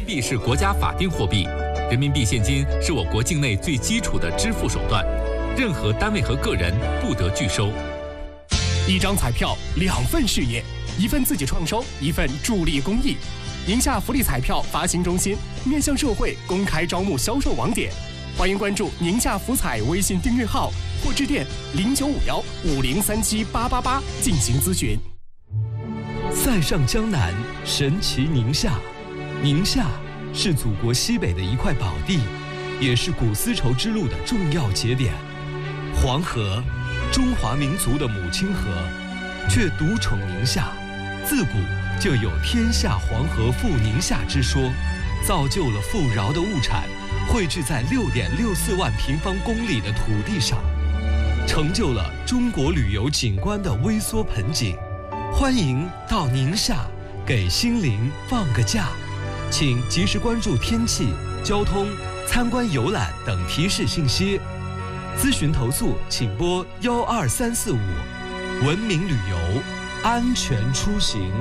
币是国家法定货币，人民币现金是我国境内最基础的支付手段，任何单位和个人不得拒收。 一张彩票，2份事业，一份自己创收，一份助力公益。宁夏福利彩票发行中心面向社会公开招募销售网点，欢迎关注宁夏福彩微信订阅号或致电095150378888进行咨询。 塞上江南，神奇宁夏。宁夏是祖国西北的一块宝地，也是古丝绸之路的重要节点。黄河，中华民族的母亲河，却独宠宁夏。自古就有天下黄河赴宁夏之说，造就了富饶的物产汇聚在6.64万平方公里的土地上，成就了中国旅游景观的微缩盆景。欢迎到宁夏给心灵放个假，请及时关注天气、交通、参观游览等提示信息。咨询投诉请拨12345，文明旅游，安全出行。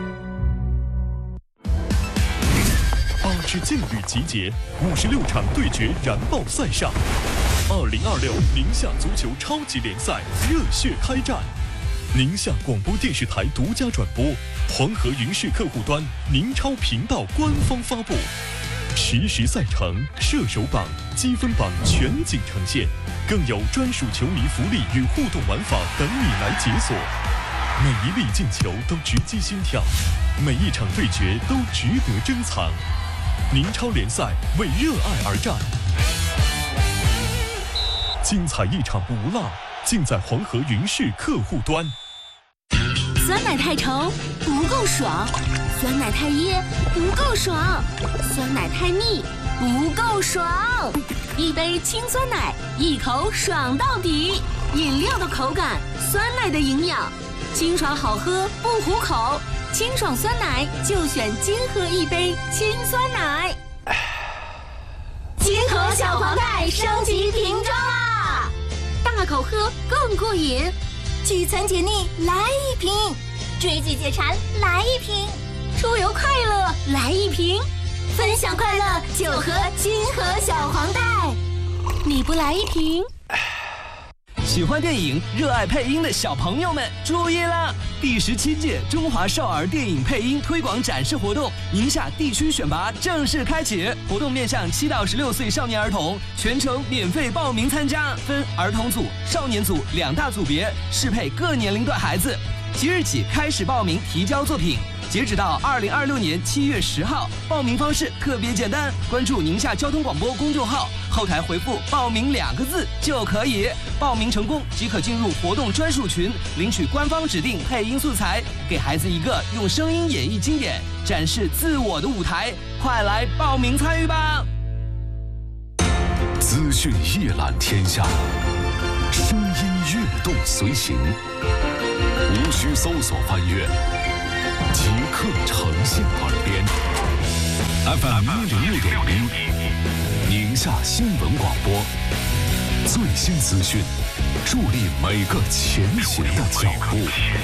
8支劲旅集结，56场对决燃爆赛上，2026宁夏足球超级联赛热血开战。宁夏广播电视台独家转播，黄河云视客户端宁超频道官方发布，实时赛程、射手榜、积分榜全景呈现，更有专属球迷福利与互动玩法等你来解锁。每一粒进球都直击心跳，每一场对决都值得珍藏。宁超联赛为热爱而战，精彩一场不落，尽在黄河云视客户端。 酸奶太稠不够爽，酸奶太噎不够爽，酸奶太腻不够爽。一杯清酸奶，一口爽到底。饮料的口感，酸奶的营养，清爽好喝不糊口。清爽酸奶就选金河一杯清酸奶。金河小黄袋升级瓶装啦，大口喝更过瘾。聚餐解腻来一瓶，追剧解馋来一瓶，出游快乐来一瓶，分享快乐就喝金河小黄袋。你不来一瓶？ 喜欢电影、热爱配音的小朋友们注意了！第17届中华少儿电影配音推广展示活动宁夏地区选拔正式开启，活动面向7到16岁少年儿童，全程免费报名参加，分儿童组、少年组2大组别，适配各年龄段孩子。即日起开始报名提交作品，截止到2026年7月10号。报名方式特别简单，关注宁夏交通广播公众号，后台回复报名2个字就可以。报名成功即可进入活动专属群，领取官方指定配音素材，给孩子一个用声音演绎经典、展示自我的舞台。快来报名参与吧！ 资讯一览天下，声音跃动随行，无需搜索翻阅，即刻呈现耳边。FM 106.1，宁夏新闻广播，最新资讯，助力每个前行的脚步。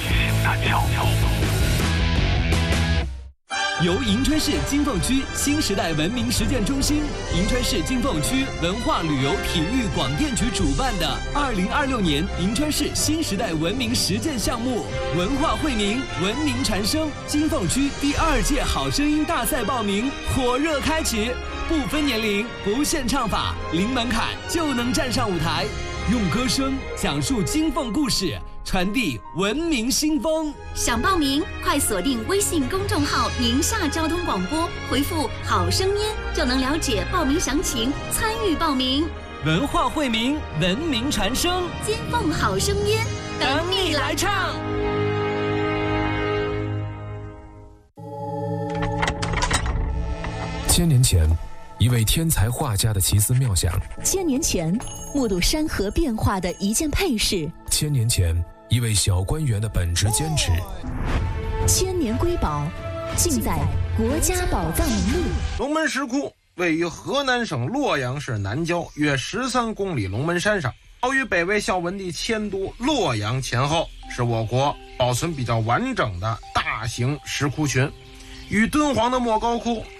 由银川市金凤区新时代文明实践中心、银川市金凤区文化旅游体育广电局主办的2026年银川市新时代文明实践项目“文化惠民，文明传声”金凤区第2届好声音大赛报名火热开启，不分年龄，不限唱法，零门槛就能站上舞台，用歌声讲述金凤故事，传递文明新风。 想报名，快锁定微信公众号宁夏交通广播，回复好声音就能了解报名详情，参与报名。 文化惠民，文明传声， 金凤好声音等你来唱。 1000年前，一位天才画家的奇思妙想 ；1000年前，目睹山河变化的一件配饰 ；1000年前，一位小官员的本职坚持 ；1000年瑰宝，尽在国家宝藏名录。 龙门石窟位于河南省洛阳市南郊约13公里龙门山上，高于北魏孝文帝迁都洛阳前后，是我国保存比较完整的大型石窟群。与敦煌的莫高窟、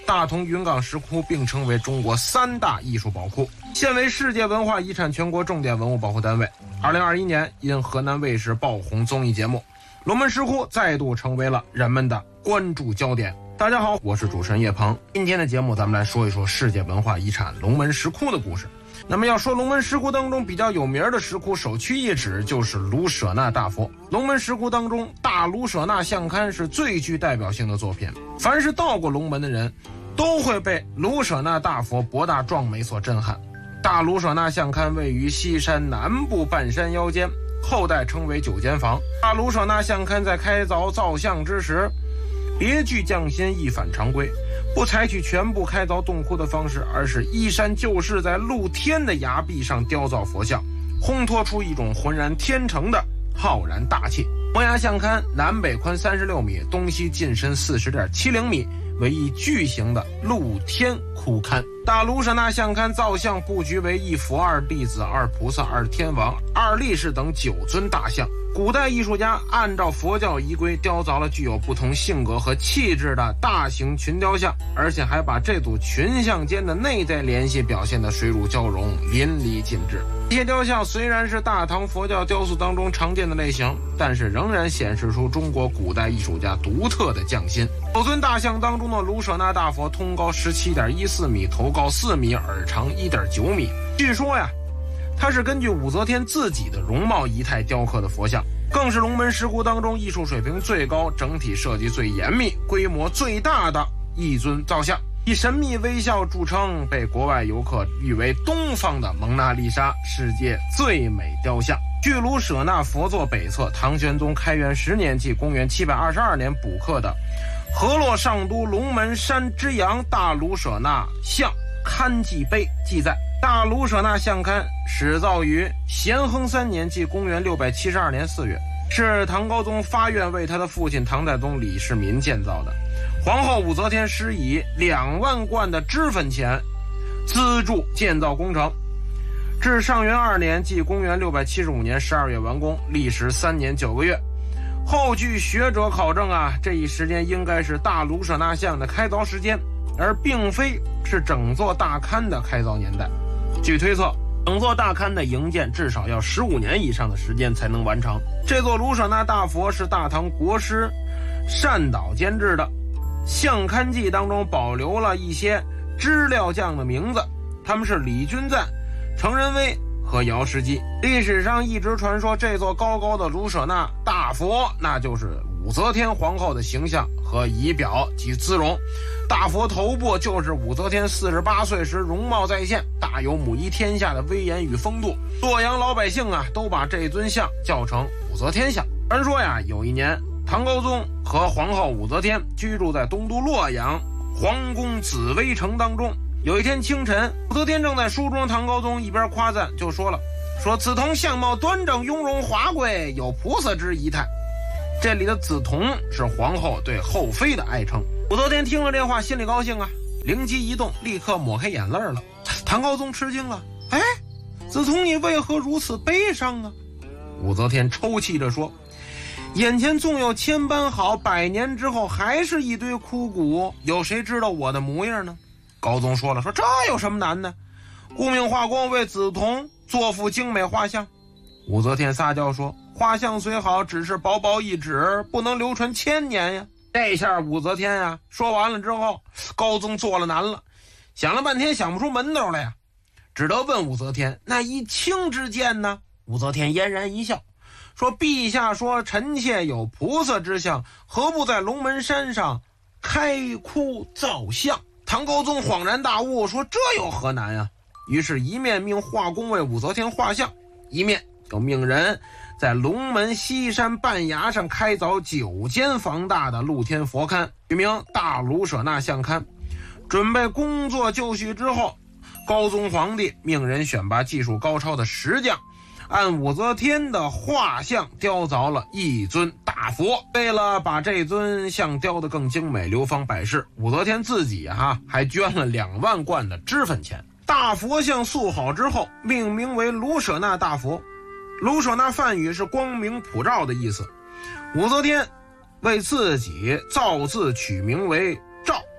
大同云冈石窟并称为中国3大艺术宝库，现为世界文化遗产全国重点文物保护单位。2021年因河南卫视爆红综艺节目，龙门石窟再度成为了人们的关注焦点。大家好，我是主持人叶鹏。今天的节目咱们来说一说世界文化遗产龙门石窟的故事。那么要说龙门石窟当中比较有名的石窟，首屈一指就是卢舍那大佛。龙门石窟当中大卢舍那像龛是最具代表性的作品，凡是到过龙门的人都会被卢舍那大佛博大壮美所震撼。大卢舍那像龛位于西山南部半山腰间，后代称为9间房。大卢舍那像龛在开凿造像之时，别具匠心，一反常规，不采取全部开凿洞窟的方式，而是依山就势，在露天的崖壁上雕造佛像，烘托出一种浑然天成的浩然大气。摩崖像龛南北宽36米，东西进深40.70米，为一巨型的露天窟龛。大卢舍那像龛造像布局为1佛2弟子2菩萨2天王2力士等9尊大像。古代艺术家按照佛教仪规雕凿了具有不同性格和气质的大型群雕像，而且还把这组群像间的内在联系表现得水乳交融，淋漓尽致。这些雕像虽然是大唐佛教雕塑当中常见的类型，但是仍然显示出中国古代艺术家独特的匠心。9尊大像当中的卢舍那大佛通高17.14米，头高4米，耳长1.9米。据说呀，它是根据武则天自己的容貌仪态雕刻的佛像，更是龙门石窟当中艺术水平最高、整体设计最严密、规模最大的一尊造像，以神秘微笑著称，被国外游客誉为东方的蒙娜丽莎，世界最美雕像。据卢舍那佛座北侧唐玄宗开元10年即公元722年补刻的河洛上都龙门山之阳大卢舍那像龛记碑记载，大卢舍那像龛始造于咸亨3年即公元672年4月，是唐高宗发愿为他的父亲唐太宗李世民建造的。皇后武则天施以2万贯的脂粉钱资助建造工程，至上元2年即公元675年12月完工，历时3年9个月。后据学者考证啊，这一时间应该是大卢舍那像的开凿时间，而并非是整座大龛的开凿年代。据推测，整座大龛的营建至少要15年以上的时间才能完成。这座卢舍那大佛是大唐国师单导监制的，像龛记当中保留了一些支料匠的名字，他们是李君赞、程仁威和姚世基。历史上一直传说这座高高的卢舍那大佛，那就是武则天皇后的形象和仪表及姿容。大佛头部就是武则天48岁时容貌再现，大有母仪天下的威严与风度。洛阳老百姓啊，都把这尊像叫成武则天像。传说呀，有一年唐高宗和皇后武则天居住在东都洛阳皇宫紫薇城当中。有一天清晨，武则天正在书中，唐高宗一边夸赞就说了，说此童相貌端正，雍容华贵，有菩萨之仪态。这里的紫童是皇后对后妃的爱称。武则天听了这话，心里高兴啊，灵机一动，立刻抹黑眼泪了。唐高宗吃惊了，哎，紫童你为何如此悲伤啊？武则天抽泣着说，眼前纵有千般好，100年之后还是一堆枯骨，有谁知道我的模样呢？高宗说了，说这有什么难的，顾命画工为紫童做幅精美画像。武则天撒娇说，画像虽好，只是薄薄一纸，不能流传1000年呀。这下武则天呀，说完了之后，高宗做了难了，想了半天想不出门道来呀，只得问武则天，那一卿之见呢？武则天嫣然一笑，说陛下说臣妾有菩萨之相，何不在龙门山上开窟造像？唐高宗恍然大悟，说这有何难啊？于是一面命画工为武则天画像，一面又命人在龙门西山半崖上开凿9间房大的露天佛龛，取名大卢舍那像龛。准备工作就绪之后，高宗皇帝命人选拔技术高超的石匠，按武则天的画像雕凿了一尊大佛。为了把这尊像雕得更精美，流芳百世，武则天自己还捐了2万贯的脂粉钱。大佛像塑好之后，命名为卢舍那大佛。卢舍那梵语是光明普照的意思，武则天为自己造字取名为照，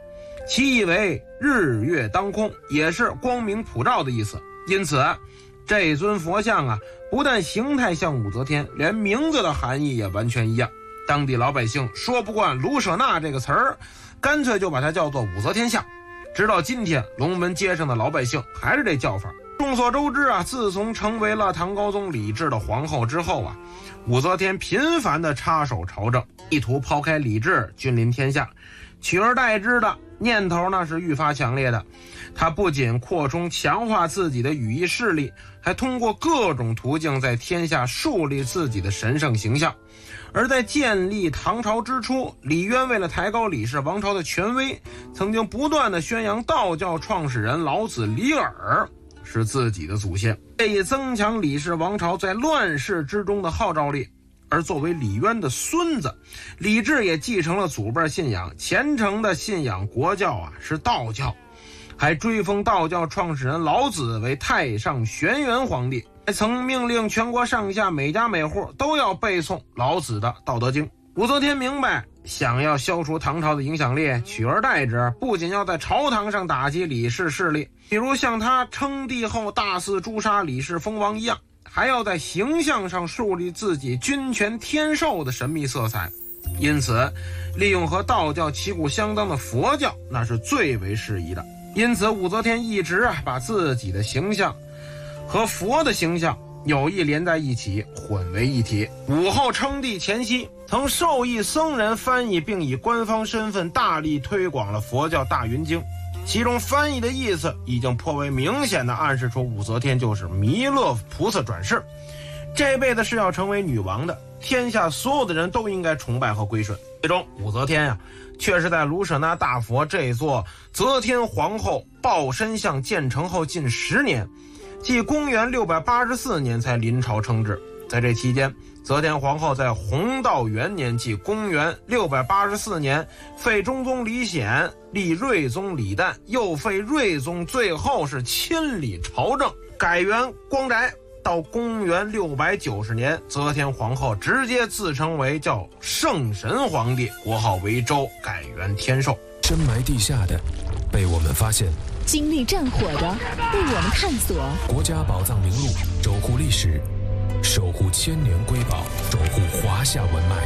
其意为日月当空，也是光明普照的意思。因此这尊佛像啊，不但形态像武则天，连名字的含义也完全一样。当地老百姓说不惯卢舍那这个词儿，干脆就把它叫做武则天像。直到今天，龙门街上的老百姓还是这叫法。众所周知啊，自从成为了唐高宗李治的皇后之后啊，武则天频繁地插手朝政，意图抛开李治，君临天下，取而代之的念头那是愈发强烈的。他不仅扩充强化自己的羽翼势力，还通过各种途径在天下树立自己的神圣形象。而在建立唐朝之初，李渊为了抬高李氏王朝的权威，曾经不断地宣扬道教创始人老子李耳是自己的祖先，这以增强李氏王朝在乱世之中的号召力。而作为李渊的孙子，李治也继承了祖辈信仰，虔诚的信仰国教啊是道教，还追封道教创始人老子为太上玄元皇帝，还曾命令全国上下每家每户都要背诵老子的《道德经》。武则天明白，想要消除唐朝的影响力，取而代之，不仅要在朝堂上打击李氏势力，比如像他称帝后大肆诛杀李氏封王一样，还要在形象上树立自己君权天授的神秘色彩。因此利用和道教旗鼓相当的佛教那是最为适宜的。因此武则天一直把自己的形象和佛的形象有意连在一起，混为一体。武后称帝前夕，曾授意僧人翻译，并以官方身份大力推广了佛教大云经，其中翻译的意思已经颇为明显地暗示出武则天就是弥勒菩萨转世，这辈子是要成为女王的，天下所有的人都应该崇拜和归顺。最终武则天却是在卢舍那大佛这座则天皇后抱身像建成后近10年，即公元684年才临朝称制。在这期间，则天皇后在弘道元年，即公元684年，废中宗李显，立睿宗李旦，又废睿宗，最后是亲理朝政，改元光宅。到公元690年，则天皇后直接自称为叫圣神皇帝，国号为周，改元天授。 深埋地下的被我们发现， 经历战火的被我们探索。 国家宝藏名录，守护历史，守护千年瑰宝，守护华夏文脉。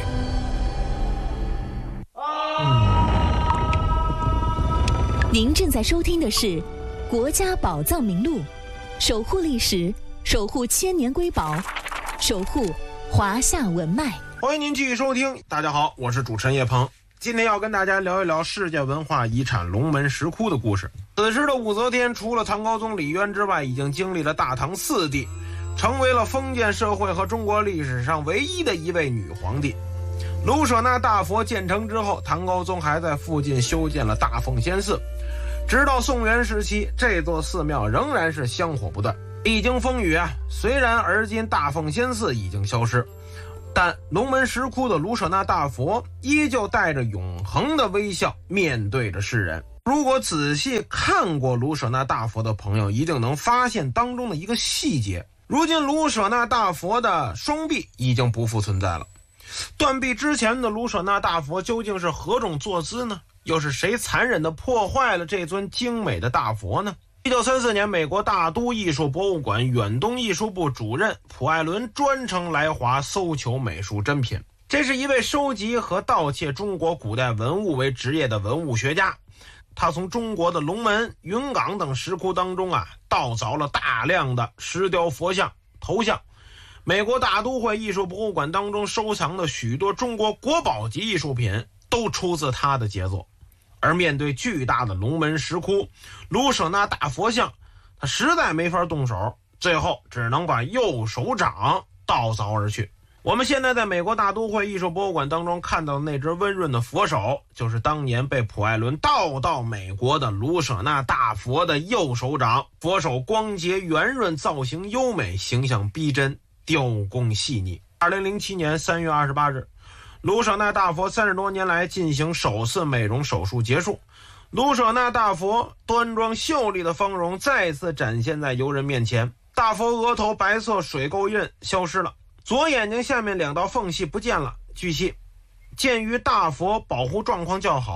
您正在收听的是《国家宝藏名录》，守护历史，守护千年瑰宝，守护华夏文脉。 欢迎您继续收听。大家好，我是主持人叶鹏。今天要跟大家聊一聊世界文化遗产龙门石窟的故事。此时的武则天除了唐高宗李渊之外，已经经历了大唐4帝，成为了封建社会和中国历史上唯一的一位女皇帝。卢舍那大佛建成之后，唐高宗还在附近修建了大奉先寺，直到宋元时期，这座寺庙仍然是香火不断。历经风雨虽然而今大奉先寺已经消失，但龙门石窟的卢舍那大佛依旧带着永恒的微笑面对着世人。如果仔细看过卢舍那大佛的朋友，一定能发现当中的一个细节。如今卢舍那大佛的双臂已经不复存在了，断臂之前的卢舍那大佛究竟是何种坐姿呢？又是谁残忍地破坏了这尊精美的大佛呢？1934年，美国大都艺术博物馆远东艺术部主任普艾伦专程来华搜求美术珍品。这是一位收集和盗窃中国古代文物为职业的文物学家，他从中国的龙门、云冈等石窟当中盗凿了大量的石雕佛像、头像。美国大都会艺术博物馆当中收藏的许多中国国宝级艺术品都出自他的杰作。而面对巨大的龙门石窟，卢舍那大佛像他实在没法动手，最后只能把右手掌盗凿而去。我们现在在美国大都会艺术博物馆当中看到的那只温润的佛手，就是当年被普艾伦盗到美国的卢舍那大佛的右手掌。佛手光洁圆润，造型优美，形象逼真，雕工细腻。2007年3月28日，卢舍那大佛30多年来进行首次美容手术结束，卢舍那大佛端庄秀丽的芳容再次展现在游人面前。大佛额头白色水垢印消失了，左眼睛下面2道缝隙不见了。据悉，鉴于大佛保护状况较好，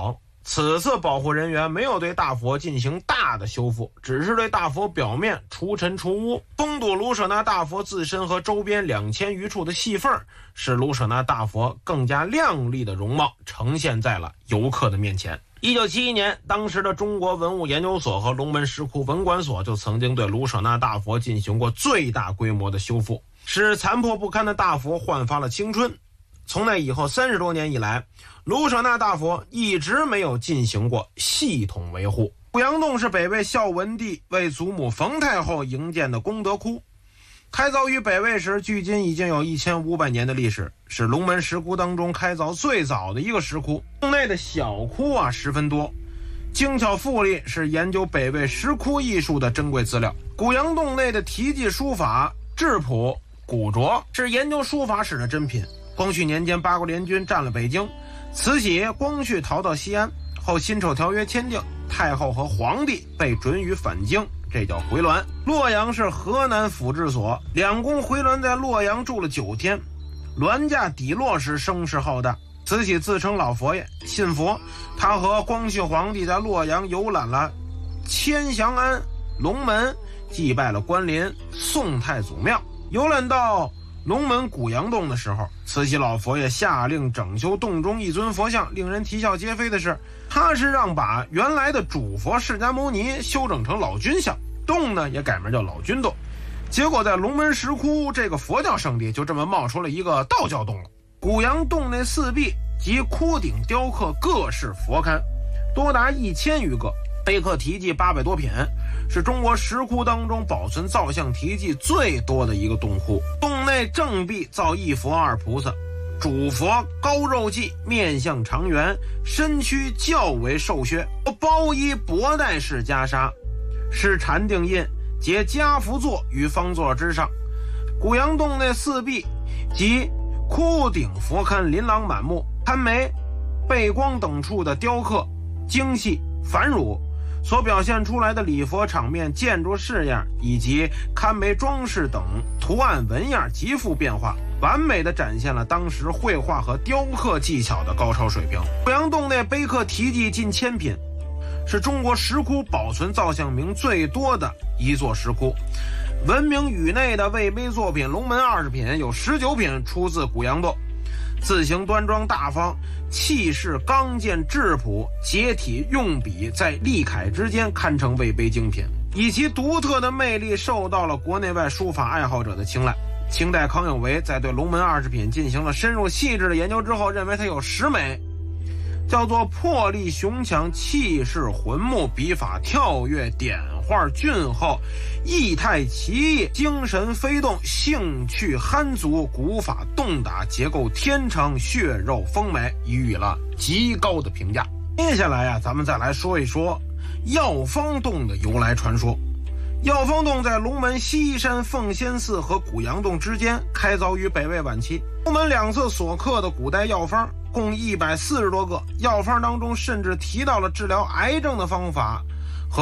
此次保护人员没有对大佛进行大的修复，只是对大佛表面除尘除污，封堵卢舍那大佛自身和周边2000余处的细缝，使卢舍那大佛更加亮丽的容貌呈现在了游客的面前。1971年，当时的中国文物研究所和龙门石窟文管所就曾经对卢舍那大佛进行过最大规模的修复，使残破不堪的大佛焕发了青春。从那以后30多年以来，卢舍那大佛一直没有进行过系统维护。古阳洞是北魏孝文帝为祖母冯太后营建的功德窟，开凿于北魏时，距今已经有1500年的历史，是龙门石窟当中开凿最早的一个石窟。洞内的小窟十分多，精巧富丽，是研究北魏石窟艺术的珍贵资料。古阳洞内的题记书法、质朴、古拙，是研究书法史的珍品。光绪年间，八国联军占了北京，慈禧、光绪逃到西安后，辛丑条约签订，太后和皇帝被准予返京，这叫回銮。洛阳是河南府治所，两宫回銮在洛阳住了9天。銮驾抵洛时声势浩大，慈禧自称老佛爷，信佛。他和光绪皇帝在洛阳游览了千祥庵、龙门，祭拜了关林、宋太祖庙。游览到龙门古阳洞的时候，慈禧老佛爷下令整修洞中一尊佛像。令人啼笑皆非的是，他是让把原来的主佛释迦牟尼修整成老君像，洞呢也改名叫老君洞。结果在龙门石窟这个佛教圣地，就这么冒出了一个道教洞了。古阳洞内四壁及窟顶雕刻各式佛龛，多达1000余个，碑刻题记800多品，是中国石窟当中保存造像题记最多的一个洞窟。洞内正壁造一佛二菩萨，主佛高肉髻，面相长圆，身躯较为瘦削，包衣薄带式袈裟，施禅定印结家福座于方座之上。古阳洞内四壁及窟顶佛龛琳琅满目，龛眉、背光等处的雕刻精细繁缛，所表现出来的礼佛场面、建筑式样以及龛眉装饰等图案纹样极富变化，完美地展现了当时绘画和雕刻技巧的高超水平。古阳洞内碑刻题记近1000品，是中国石窟保存造像名最多的一座石窟。闻名宇内的魏碑作品龙门20品，有19品出自古阳洞。字形端庄大方，气势刚健质朴，结体用笔在力楷之间，堪称魏碑精品。以其独特的魅力，受到了国内外书法爱好者的青睐。清代康有为在对龙门20品进行了深入细致的研究之后，认为它有10美，叫做魄力雄强，气势浑穆，笔法跳跃，点画俊厚，意态奇异，精神飞动，兴趣憨足，古法洞达，结构天成，血肉丰美，予以了极高的评价。接下来咱们再来说一说药方洞的由来传说。药方洞在龙门西山奉仙寺和古阳洞之间，开凿于北魏晚期。龙门两侧所刻的古代药方共140多个，药方当中甚至提到了治疗癌症的方法，